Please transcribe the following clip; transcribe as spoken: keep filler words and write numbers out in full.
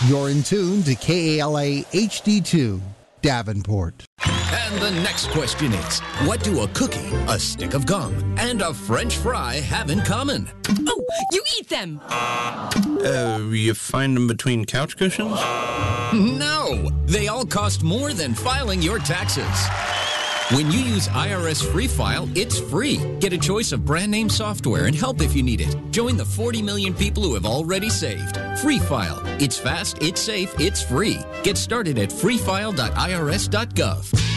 You're in tune to K A L A H D two, Davenport. And the next question is, what do a cookie, a stick of gum, and a French fry have in common? Oh, you eat them! Uh, you find them between couch cushions? No! They all cost more than filing your taxes. When you use I R S Free File, it's free. Get a choice of brand name software and help if you need it. Join the forty million people who have already saved. Free File. It's fast, it's safe, it's free. Get started at free file dot I R S dot gov.